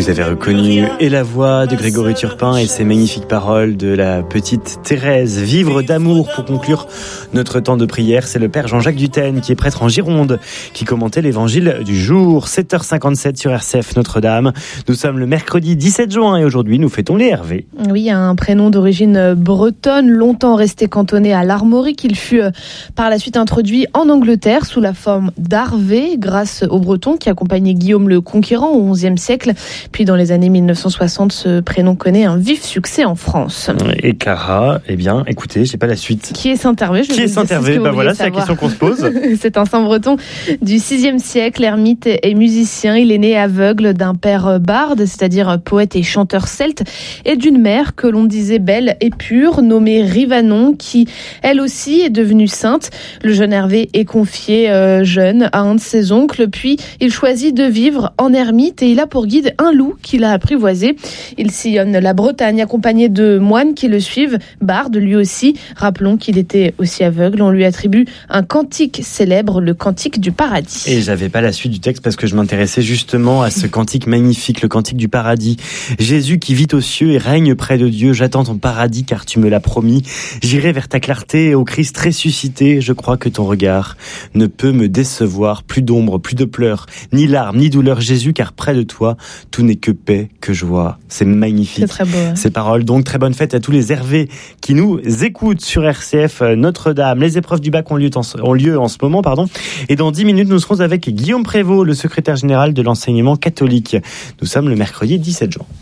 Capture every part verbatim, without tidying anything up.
Vous avez reconnu et la voix de Grégory Turpin et ses magnifiques paroles de la petite Thérèse. Vivre d'amour pour conclure notre temps de prière. C'est le père Jean-Jacques Dutène qui est prêtre en Gironde qui commentait l'évangile du jour. sept heures cinquante-sept sur R C F Notre-Dame. Nous sommes le mercredi dix-sept juin et aujourd'hui nous fêtons les Hervé. Oui, un prénom d'origine bretonne, longtemps resté cantonné à l'Armorique. Il fut par la suite introduit en Angleterre sous la forme d'Harvé grâce aux Bretons qui accompagnaient Guillaume le Conquérant au onzième siècle. Puis dans les années mille neuf cent soixante, ce prénom connaît un vif succès en France. Et Clara, eh bien, écoutez, j'ai pas la suite. Qui est Saint-Hervé? Qui est Saint-Hervé? Bah voilà, c'est la question qu'on se pose. C'est un saint breton du sixième siècle, ermite et musicien. Il est né aveugle d'un père barde, c'est-à-dire poète et chanteur celte, et d'une mère que l'on disait belle et pure, nommée Rivanon, qui elle aussi est devenue sainte. Le jeune Hervé est confié euh, jeune à un de ses oncles, puis il choisit de vivre en ermite et il a pour guide un loup qu'il a apprivoisé. Il sillonne la Bretagne accompagné de moines qui le suivent, barde lui aussi. Rappelons qu'il était aussi aveugle. On lui attribue un cantique célèbre, le cantique du paradis. Et j'avais pas la suite du texte parce que je m'intéressais justement à ce cantique magnifique, le cantique du paradis. Jésus qui vit aux cieux et règne près de Dieu, j'attends ton paradis car tu me l'as promis. J'irai vers ta clarté, ô Christ ressuscité, je crois que ton regard ne peut me décevoir. Plus d'ombre, plus de pleurs, ni larmes, ni douleur, Jésus, car près de toi, tout n'est que paix, que joie. C'est magnifique. C'est très beau. Hein. Ces paroles, donc très bonne fête à tous les Hervé qui nous écoutent sur R C F Notre-Dame. Les épreuves du bac ont lieu en, ont lieu en ce moment, pardon. Et dans dix minutes, nous serons avec Guillaume Prévost, le secrétaire général de l'enseignement catholique. Nous sommes le mercredi dix-sept juin.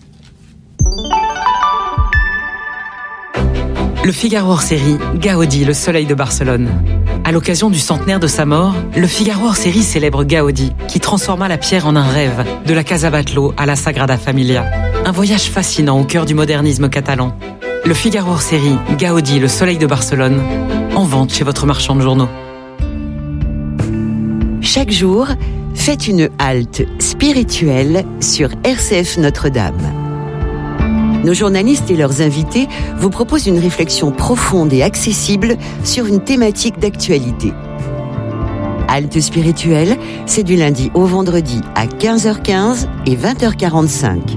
Le Figaro hors série, Gaudi, le soleil de Barcelone. À l'occasion du centenaire de sa mort, le Figaro hors série célèbre Gaudi, qui transforma la pierre en un rêve, de la Casa Batlló à la Sagrada Familia. Un voyage fascinant au cœur du modernisme catalan. Le Figaro hors série, Gaudi, le soleil de Barcelone, en vente chez votre marchand de journaux. Chaque jour, faites une halte spirituelle sur R C F Notre-Dame. Nos journalistes et leurs invités vous proposent une réflexion profonde et accessible sur une thématique d'actualité. Halte spirituelle, c'est du lundi au vendredi à quinze heures quinze et vingt heures quarante-cinq.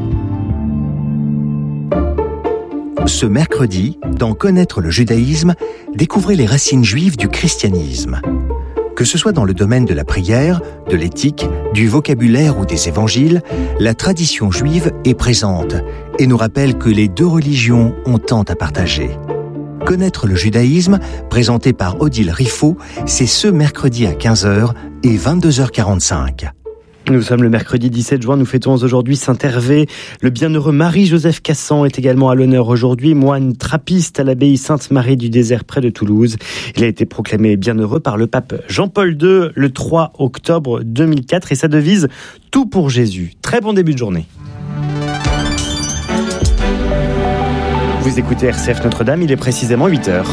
Ce mercredi, dans Connaître le judaïsme, découvrez les racines juives du christianisme. Que ce soit dans le domaine de la prière, de l'éthique, du vocabulaire ou des évangiles, la tradition juive est présente et nous rappelle que les deux religions ont tant à partager. Connaître le judaïsme, présenté par Odile Riffaut, c'est ce mercredi à quinze heures et vingt-deux heures quarante-cinq. Nous sommes le mercredi dix-sept juin, nous fêtons aujourd'hui Saint-Hervé. Le bienheureux Marie-Joseph Cassan est également à l'honneur aujourd'hui, moine trappiste à l'abbaye Sainte-Marie du Désert près de Toulouse. Il a été proclamé bienheureux par le pape Jean-Paul deux le trois octobre deux mille quatre et sa devise « Tout pour Jésus ». Très bon début de journée. Vous écoutez R C F Notre-Dame, il est précisément huit heures.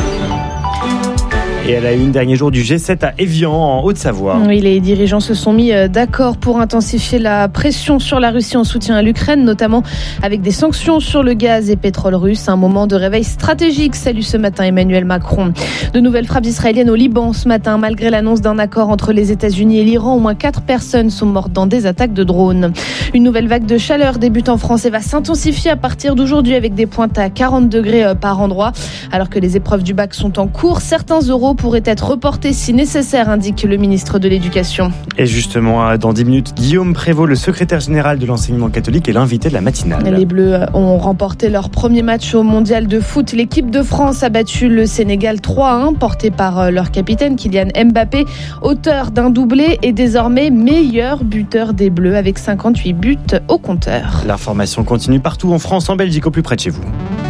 Et elle a eu une dernier jour du G sept à Évian, en Haute-Savoie. Oui, les dirigeants se sont mis d'accord pour intensifier la pression sur la Russie en soutien à l'Ukraine, notamment avec des sanctions sur le gaz et pétrole russe. Un moment de réveil stratégique, salue ce matin Emmanuel Macron. De nouvelles frappes israéliennes au Liban ce matin. Malgré l'annonce d'un accord entre les États-Unis et l'Iran, au moins quatre personnes sont mortes dans des attaques de drones. Une nouvelle vague de chaleur débute en France et va s'intensifier à partir d'aujourd'hui avec des pointes à quarante degrés par endroit. Alors que les épreuves du bac sont en cours, certains euros pourrait être reporté si nécessaire, indique le ministre de l'Éducation. Et justement, dans dix minutes, Guillaume Prévost, le secrétaire général de l'enseignement catholique, est l'invité de la matinale. Les Bleus ont remporté leur premier match au mondial de foot. L'équipe de France a battu le Sénégal trois à un, porté par leur capitaine Kylian Mbappé, auteur d'un doublé et désormais meilleur buteur des Bleus avec cinquante-huit buts au compteur. L'information continue partout en France, en Belgique, au plus près de chez vous.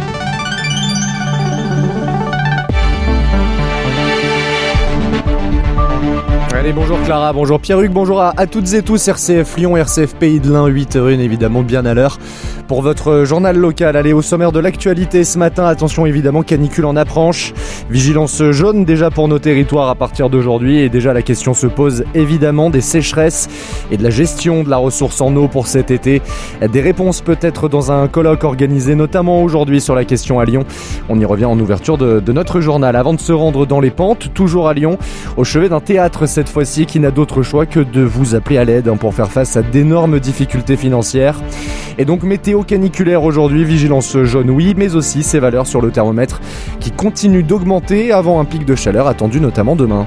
Allez, bonjour Clara, bonjour Pierruc, bonjour à, à toutes et tous. R C F Lyon, R C F Pays de l'Ain, huit heures une évidemment bien à l'heure pour votre journal local. Allez, au sommaire de l'actualité ce matin, attention évidemment, canicule en approche, vigilance jaune déjà pour nos territoires à partir d'aujourd'hui et déjà la question se pose évidemment des sécheresses et de la gestion de la ressource en eau pour cet été. Des réponses peut-être dans un colloque organisé notamment aujourd'hui sur la question à Lyon. On y revient en ouverture de, de notre journal. Avant de se rendre dans les Pentes, toujours à Lyon, au chevet d'un théâtre cette fois fois-ci, qui n'a d'autre choix que de vous appeler à l'aide pour faire face à d'énormes difficultés financières. Et donc météo caniculaire aujourd'hui, vigilance jaune oui, mais aussi ces valeurs sur le thermomètre qui continuent d'augmenter avant un pic de chaleur attendu notamment demain.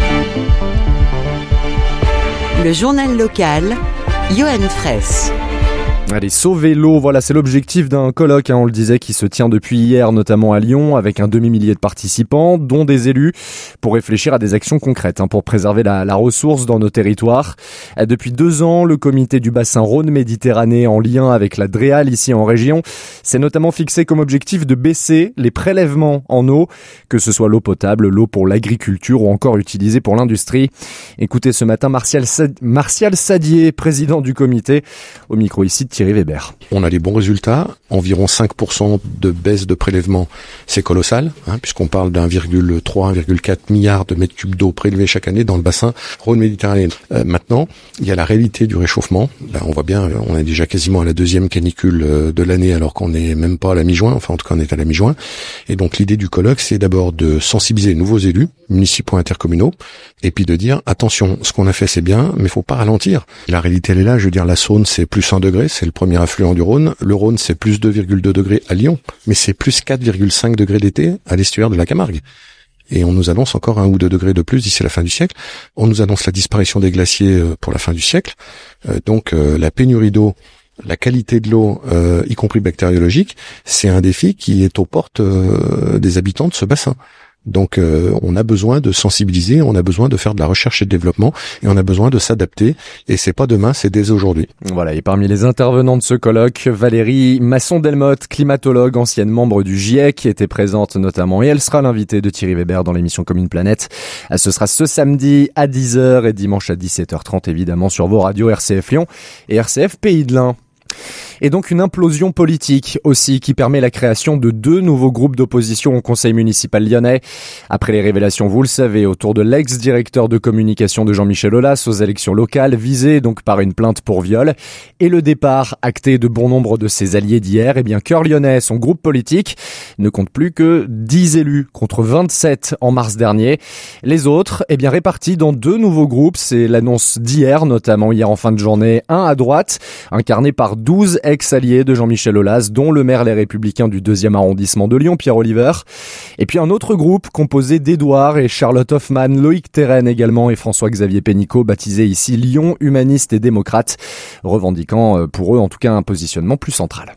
Le journal local, Johan Fraisse. Allez, sauver l'eau, voilà, c'est l'objectif d'un colloque, hein, on le disait, qui se tient depuis hier, notamment à Lyon, avec un demi-millier de participants, dont des élus, pour réfléchir à des actions concrètes, hein, pour préserver la, la ressource dans nos territoires. Depuis deux ans, le comité du bassin Rhône-Méditerranée, en lien avec la DREAL ici en région, s'est notamment fixé comme objectif de baisser les prélèvements en eau, que ce soit l'eau potable, l'eau pour l'agriculture ou encore utilisée pour l'industrie. Écoutez ce matin Martial, Sad- Martial Sadier, président du comité, au micro ici de Thierry Weber. On a les bons résultats, environ cinq pour cent de baisse de prélèvement, c'est colossal, hein, puisqu'on parle d'un virgule trois, un virgule quatre milliard de mètres cubes d'eau prélevés chaque année dans le bassin Rhône-Méditerranée. Euh, maintenant, il y a la réalité du réchauffement. Là, on voit bien, on est déjà quasiment à la deuxième canicule de l'année, alors qu'on n'est même pas à la mi-juin, enfin en tout cas on est à la mi-juin. Et donc l'idée du colloque, c'est d'abord de sensibiliser les nouveaux élus, municipaux intercommunaux, et puis de dire, attention, ce qu'on a fait c'est bien, mais il faut pas ralentir. La réalité elle est là, je veux dire, la Saône c'est plus un degré, c'est le premier affluent du Rhône. Le Rhône, c'est plus deux virgule deux degrés à Lyon, mais c'est plus quatre virgule cinq degrés d'été à l'estuaire de la Camargue. Et on nous annonce encore un ou deux degrés de plus d'ici la fin du siècle. On nous annonce la disparition des glaciers pour la fin du siècle. Euh, donc euh, la pénurie d'eau, la qualité de l'eau, euh, y compris bactériologique, c'est un défi qui est aux portes euh, des habitants de ce bassin. Donc euh, on a besoin de sensibiliser, on a besoin de faire de la recherche et de développement, et on a besoin de s'adapter, et c'est pas demain, c'est dès aujourd'hui. Voilà, et parmi les intervenants de ce colloque, Valérie Masson-Delmotte, climatologue, ancienne membre du GIEC, qui était présente notamment, et elle sera l'invitée de Thierry Weber dans l'émission Comme une planète. Ce sera ce samedi à dix heures et dimanche à dix-sept heures trente, évidemment, sur vos radios R C F Lyon et R C F Pays de l'Ain. Et donc une implosion politique aussi qui permet la création de deux nouveaux groupes d'opposition au conseil municipal lyonnais. Après les révélations, vous le savez, autour de l'ex-directeur de communication de Jean-Michel Aulas aux élections locales, visé donc par une plainte pour viol, et le départ acté de bon nombre de ses alliés d'hier, eh bien Cœur Lyonnais, son groupe politique, ne compte plus que dix élus contre vingt-sept en mars dernier. Les autres, eh bien répartis dans deux nouveaux groupes, c'est l'annonce d'hier, notamment hier en fin de journée, un à droite, incarné par douze ex-alliés de Jean-Michel Aulas, dont le maire Les Républicains du deuxième arrondissement de Lyon, Pierre Oliver. Et puis un autre groupe composé d'Édouard et Charlotte Hoffmann, Loïc Terren également et François-Xavier Pénicaud, baptisé ici Lyon Humaniste et Démocrate, revendiquant pour eux en tout cas un positionnement plus central.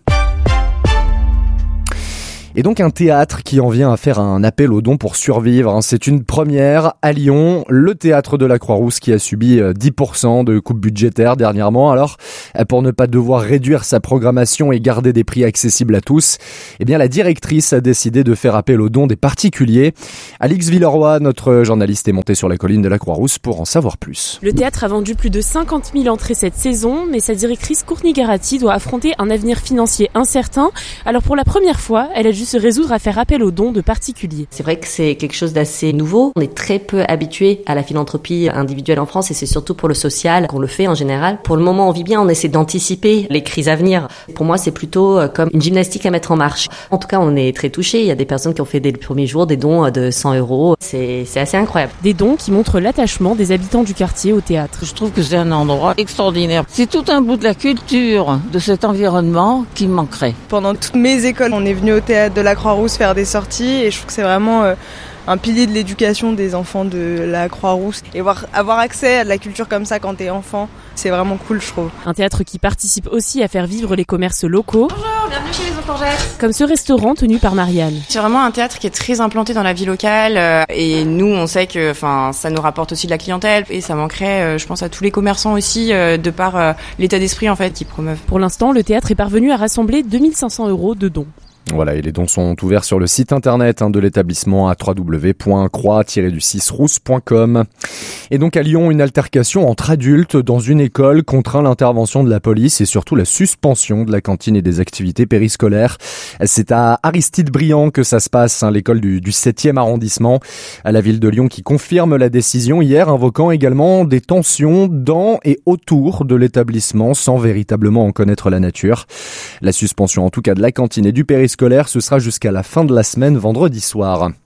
Et donc un théâtre qui en vient à faire un appel aux dons pour survivre. C'est une première à Lyon, le théâtre de la Croix-Rousse qui a subi dix pour cent de coupe budgétaire dernièrement. Alors, pour ne pas devoir réduire sa programmation et garder des prix accessibles à tous, eh bien la directrice a décidé de faire appel aux dons des particuliers. Alix Villeroy, notre journaliste, est montée sur la colline de la Croix-Rousse pour en savoir plus. Le théâtre a vendu plus de cinquante mille entrées cette saison, mais sa directrice Courtney Garati doit affronter un avenir financier incertain. Alors pour la première fois, elle a dû se résoudre à faire appel aux dons de particuliers. C'est vrai que c'est quelque chose d'assez nouveau. On est très peu habitué à la philanthropie individuelle en France et c'est surtout pour le social qu'on le fait en général. Pour le moment, on vit bien, on essaie d'anticiper les crises à venir. Pour moi, c'est plutôt comme une gymnastique à mettre en marche. En tout cas, on est très touchés. Il y a des personnes qui ont fait dès le premier jour des dons de cent euros. C'est, c'est assez incroyable. Des dons qui montrent l'attachement des habitants du quartier au théâtre. Je trouve que c'est un endroit extraordinaire. C'est tout un bout de la culture de cet environnement qui manquerait. Pendant toutes mes écoles, on est venu au théâtre de la Croix-Rousse faire des sorties et je trouve que c'est vraiment euh, un pilier de l'éducation des enfants de la Croix-Rousse. Et voir, avoir accès à de la culture comme ça quand t'es enfant, c'est vraiment cool, je trouve. Un théâtre qui participe aussi à faire vivre les commerces locaux. Bonjour, bienvenue chez les Courgettes. Comme ce restaurant tenu par Marianne. C'est vraiment un théâtre qui est très implanté dans la vie locale euh, et nous on sait que enfin ça nous rapporte aussi de la clientèle et ça manquerait euh, je pense à tous les commerçants aussi euh, de par euh, l'état d'esprit en fait qu'ils promeuvent. Pour l'instant, le théâtre est parvenu à rassembler deux mille cinq cents euros de dons. Voilà, et les dons sont ouverts sur le site internet hein, de l'établissement à w w w point croix tiret six rousse point com. Et donc à Lyon, une altercation entre adultes dans une école contraint l'intervention de la police et surtout la suspension de la cantine et des activités périscolaires. C'est à Aristide-Briand que ça se passe, hein, l'école du, du septième arrondissement, à la ville de Lyon qui confirme la décision hier, invoquant également des tensions dans et autour de l'établissement sans véritablement en connaître la nature. La suspension en tout cas de la cantine et du périscolaire scolaire, ce sera jusqu'à la fin de la semaine, vendredi soir.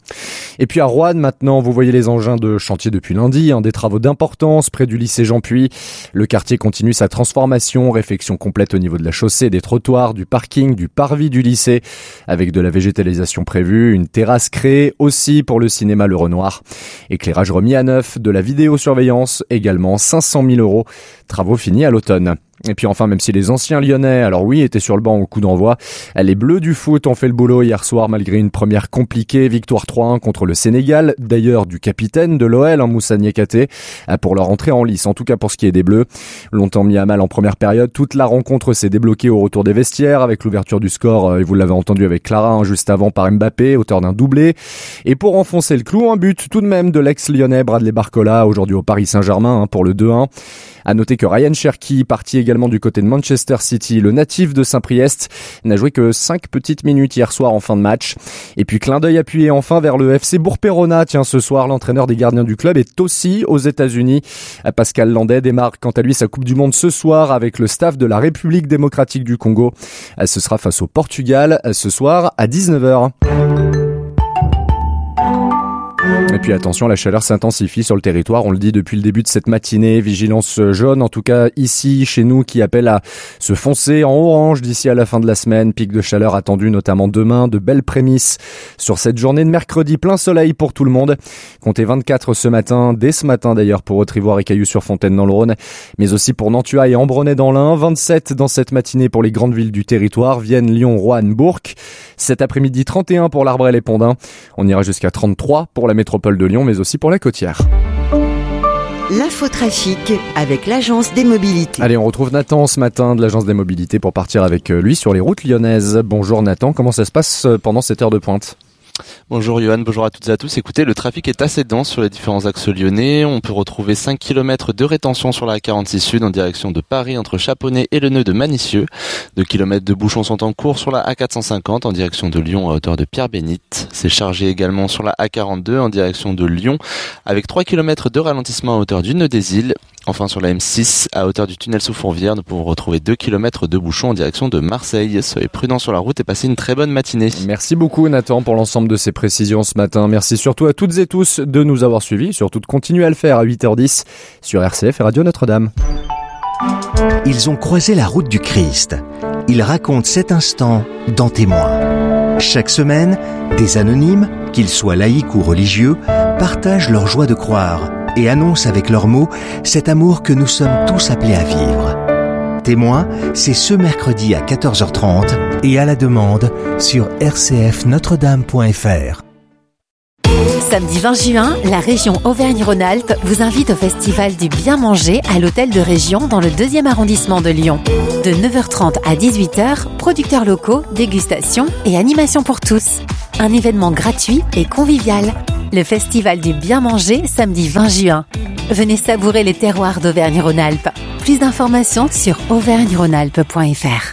Et puis à Roanne, maintenant, vous voyez les engins de chantier depuis lundi, hein, des travaux d'importance près du lycée Jean-Puy. Le quartier continue sa transformation, réfection complète au niveau de la chaussée, des trottoirs, du parking, du parvis du lycée, avec de la végétalisation prévue, une terrasse créée aussi pour le cinéma Le Renoir. Éclairage remis à neuf, de la vidéosurveillance, également cinq cent mille euros. Travaux finis à l'automne. Et puis enfin, même si les anciens lyonnais, alors oui, étaient sur le banc au coup d'envoi, les Bleus du foot ont fait le boulot hier soir malgré une première compliquée, victoire trois un contre le Sénégal, d'ailleurs du capitaine de l'O L, hein, Moussa Niakhaté, pour leur entrée en lice, en tout cas pour ce qui est des Bleus. Longtemps mis à mal en première période, toute la rencontre s'est débloquée au retour des vestiaires avec l'ouverture du score, et vous l'avez entendu avec Clara, hein, juste avant par Mbappé, auteur d'un doublé. Et pour enfoncer le clou, un but tout de même de l'ex-lyonnais Bradley Barcola, aujourd'hui au Paris Saint-Germain, hein, pour le deux un. À noter que Ryan Cherki, parti également du côté de Manchester City, le natif de Saint-Priest, n'a joué que cinq petites minutes hier soir en fin de match. Et puis clin d'œil appuyé enfin vers le F C Bourg-Péronat. Tiens, ce soir, l'entraîneur des gardiens du club est aussi aux États-Unis. Pascal Landais démarre quant à lui sa Coupe du Monde ce soir avec le staff de la République démocratique du Congo. Ce sera face au Portugal ce soir à dix-neuf heures. Et puis attention, la chaleur s'intensifie sur le territoire, on le dit depuis le début de cette matinée, vigilance jaune, en tout cas ici, chez nous, qui appelle à se foncer en orange d'ici à la fin de la semaine. Pic de chaleur attendu notamment demain, de belles prémices sur cette journée de mercredi, plein soleil pour tout le monde. Comptez vingt-quatre ce matin, dès ce matin d'ailleurs pour Haute-Rivoire et Cailloux-sur-Fontaine dans le Rhône, mais aussi pour Nantua et Ambronay dans l'Ain, vingt-sept dans cette matinée pour les grandes villes du territoire, Vienne, Lyon, Roanne, Bourg. Cet après-midi, trente et un pour l'Arbrel et Pondin. On ira jusqu'à trente-trois pour la métropole de Lyon, mais aussi pour la Côtière. L'infotrafic avec l'Agence des Mobilités. Allez, on retrouve Nathan ce matin de l'Agence des Mobilités pour partir avec lui sur les routes lyonnaises. Bonjour Nathan, comment ça se passe pendant cette heure de pointe ? Bonjour Johan, bonjour à toutes et à tous. Écoutez, le trafic est assez dense sur les différents axes lyonnais. On peut retrouver cinq kilomètres de rétention sur la A quarante-six Sud en direction de Paris entre Chaponnet et le nœud de Manicieux. deux kilomètres de bouchons sont en cours sur la A quatre cent cinquante en direction de Lyon à hauteur de Pierre-Bénite. C'est chargé également sur la A quarante-deux en direction de Lyon avec trois kilomètres de ralentissement à hauteur du nœud des Îles. Enfin, sur la M six, à hauteur du tunnel sous Fourvière, nous pouvons retrouver deux kilomètres de bouchons en direction de Marseille. Soyez prudents sur la route et passez une très bonne matinée. Merci beaucoup Nathan pour l'ensemble de ces précisions ce matin. Merci surtout à toutes et tous de nous avoir suivis, surtout de continuer à le faire à huit heures dix sur R C F et Radio Notre-Dame. Ils ont croisé la route du Christ. Ils racontent cet instant dans Témoins. Chaque semaine, des anonymes, qu'ils soient laïcs ou religieux, partagent leur joie de croire et annoncent avec leurs mots cet amour que nous sommes tous appelés à vivre. Témoins, c'est ce mercredi à quatorze heures trente et à la demande sur r c f notre dame point f r. Samedi vingt juin, la région Auvergne-Rhône-Alpes vous invite au festival du bien manger à l'hôtel de région dans le deuxième arrondissement de Lyon. De neuf heures trente à dix-huit heures, producteurs locaux, dégustation et animation pour tous. Un événement gratuit et convivial. Le festival du bien manger, samedi vingt juin. Venez savourer les terroirs d'Auvergne-Rhône-Alpes. Plus d'informations sur auvergne rhône alpes point f r.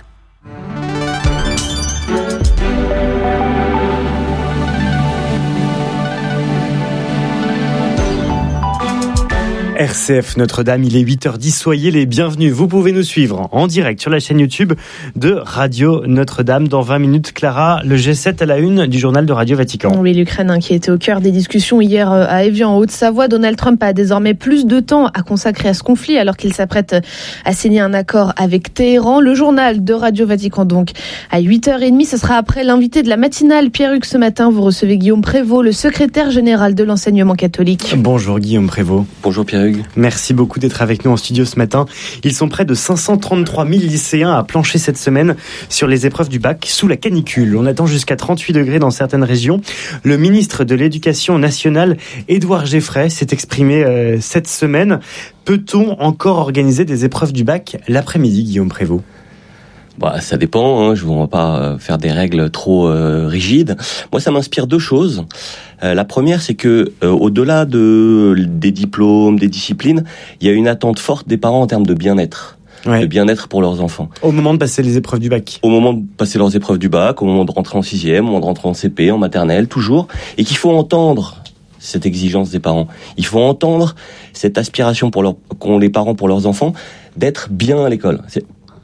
R C F Notre-Dame, il est huit heures dix, soyez les bienvenus. Vous pouvez nous suivre en direct sur la chaîne YouTube de Radio Notre-Dame. Dans vingt minutes, Clara, le G sept à la une du journal de Radio Vatican. Oui, l'Ukraine hein, qui était au cœur des discussions hier à Évian, en Haute-Savoie. Donald Trump a désormais plus de temps à consacrer à ce conflit alors qu'il s'apprête à signer un accord avec Téhéran. Le journal de Radio Vatican donc à huit heures trente, ce sera après l'invité de la matinale. Pierre-Hugues, ce matin, vous recevez Guillaume Prévost, le secrétaire général de l'enseignement catholique. Bonjour Guillaume Prévost. Bonjour Pierre-Hugues. Merci beaucoup d'être avec nous en studio ce matin. Ils sont près de cinq cent trente-trois mille lycéens à plancher cette semaine sur les épreuves du bac sous la canicule. On attend jusqu'à trente-huit degrés dans certaines régions. Le ministre de l'Éducation nationale, Édouard Geffray, s'est exprimé euh, cette semaine. Peut-on encore organiser des épreuves du bac l'après-midi, Guillaume Prévost ? Bah, ça dépend, hein. Je ne vais pas faire des règles trop euh, rigides. Moi, ça m'inspire deux choses. Euh, la première, c'est que euh, au-delà de des diplômes, des disciplines, il y a une attente forte des parents en termes de bien-être. Ouais. De bien-être pour leurs enfants. Au moment de passer les épreuves du bac. Au moment de passer leurs épreuves du bac, au moment de rentrer en sixième, au moment de rentrer en C P, en maternelle, toujours. Et qu'il faut entendre cette exigence des parents. Il faut entendre cette aspiration pour leur, qu'ont les parents pour leurs enfants d'être bien à l'école. C'est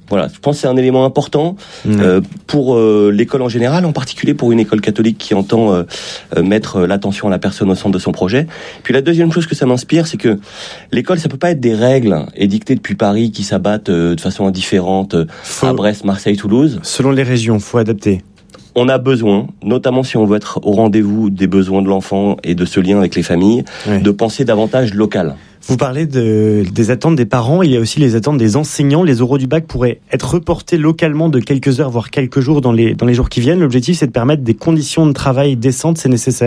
Voilà, je pense que c'est un élément important mmh. euh, pour euh, l'école en général, en particulier pour une école catholique qui entend euh, euh, mettre l'attention à la personne au centre de son projet. Puis la deuxième chose que ça m'inspire, c'est que l'école, ça peut pas être des règles édictées depuis Paris qui s'abattent euh, de façon indifférente euh, faut... à Brest, Marseille, Toulouse. Selon les régions, faut adapter. On a besoin, notamment si on veut être au rendez-vous des besoins de l'enfant et de ce lien avec les familles, ouais. de penser davantage local. Vous parlez de, des attentes des parents, il y a aussi les attentes des enseignants. Les oraux du bac pourraient être reportés localement de quelques heures, voire quelques jours dans les, dans les jours qui viennent. L'objectif, c'est de permettre des conditions de travail décentes, c'est nécessaire ?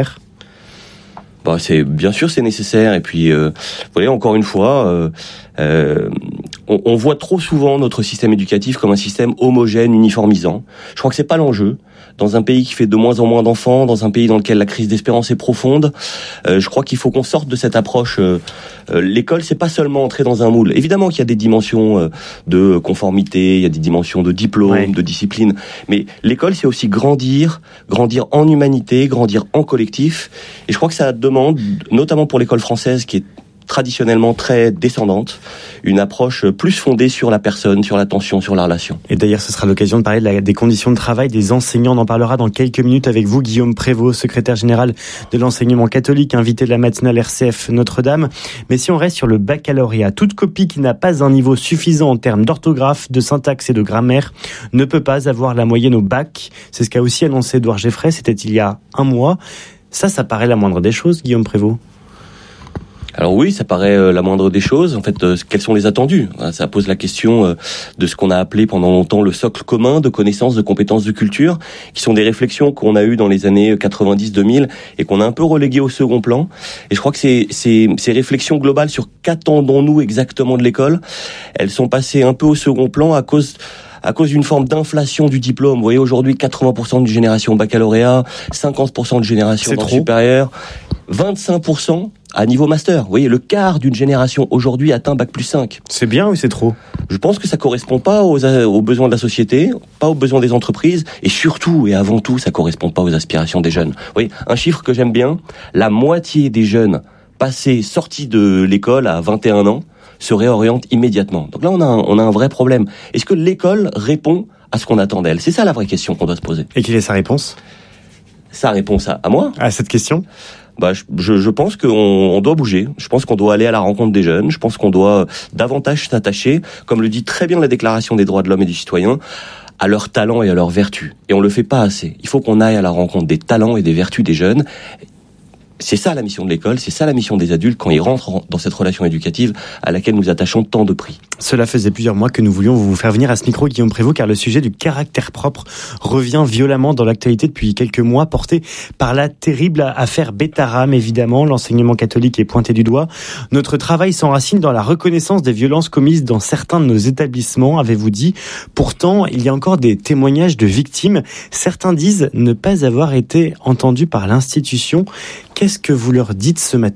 Bah, c'est, bien sûr, c'est nécessaire. Et puis, euh, vous voyez, encore une fois, euh, euh, on, on voit trop souvent notre système éducatif comme un système homogène, uniformisant. Je crois que c'est pas l'enjeu. Dans un pays qui fait de moins en moins d'enfants, dans un pays dans lequel la crise d'espérance est profonde, euh, je crois qu'il faut qu'on sorte de cette approche. Euh, euh, l'école, c'est pas seulement entrer dans un moule. Évidemment qu'il y a des dimensions euh, de conformité, il y a des dimensions de diplôme, ouais. de discipline, mais l'école, c'est aussi grandir, grandir en humanité, grandir en collectif. Et je crois que ça demande, notamment pour l'école française, qui est traditionnellement très descendante, une approche plus fondée sur la personne, sur l'attention, sur la relation. Et d'ailleurs, ce sera l'occasion de parler de la, des conditions de travail des enseignants. On en parlera dans quelques minutes avec vous, Guillaume Prévost, secrétaire général de l'enseignement catholique, invité de la matinale R C F Notre-Dame. Mais si on reste sur le baccalauréat, toute copie qui n'a pas un niveau suffisant en termes d'orthographe, de syntaxe et de grammaire ne peut pas avoir la moyenne au bac. C'est ce qu'a aussi annoncé Édouard Geffray, c'était il y a un mois. Ça, ça paraît la moindre des choses, Guillaume Prévost. Alors oui, ça paraît euh, la moindre des choses. En fait, euh, quels sont les attendus ? Ça pose la question euh, de ce qu'on a appelé pendant longtemps le socle commun de connaissances, de compétences, de culture, qui sont des réflexions qu'on a eues dans les années quatre-vingt-dix deux mille et qu'on a un peu reléguées au second plan. Et je crois que ces, ces, ces réflexions globales sur qu'attendons-nous exactement de l'école, elles sont passées un peu au second plan à cause... à cause d'une forme d'inflation du diplôme. Vous voyez, aujourd'hui, quatre-vingts pour cent d'une génération baccalauréat, cinquante pour cent de génération dans le supérieur, vingt-cinq pour cent à niveau master. Vous voyez, le quart d'une génération aujourd'hui atteint bac plus cinq. C'est bien ou c'est trop ? Je pense que ça correspond pas aux, aux besoins de la société, pas aux besoins des entreprises, et surtout et avant tout, ça correspond pas aux aspirations des jeunes. Vous voyez, un chiffre que j'aime bien, la moitié des jeunes passés, sortis de l'école à vingt et un ans, se réoriente immédiatement. Donc là, on a un, on a un vrai problème. Est-ce que l'école répond à ce qu'on attend d'elle ? C'est ça la vraie question qu'on doit se poser. Et quelle est sa réponse ? Sa réponse à, à moi ? À cette question ? Bah, je, je, je pense qu'on on doit bouger. Je pense qu'on doit aller à la rencontre des jeunes. Je pense qu'on doit davantage s'attacher, comme le dit très bien la Déclaration des droits de l'homme et du citoyen, à leurs talents et à leurs vertus. Et on le fait pas assez. Il faut qu'on aille à la rencontre des talents et des vertus des jeunes. C'est ça la mission de l'école, c'est ça la mission des adultes quand ils rentrent dans cette relation éducative à laquelle nous attachons tant de prix. Cela faisait plusieurs mois que nous voulions vous faire venir à ce micro, Guillaume Prévost, car le sujet du caractère propre revient violemment dans l'actualité depuis quelques mois, porté par la terrible affaire Betaram, évidemment. L'enseignement catholique est pointé du doigt. Notre travail s'enracine dans la reconnaissance des violences commises dans certains de nos établissements, avez-vous dit. Pourtant, il y a encore des témoignages de victimes. Certains disent ne pas avoir été entendus par l'institution. Qu'est-ce que vous leur dites ce matin ?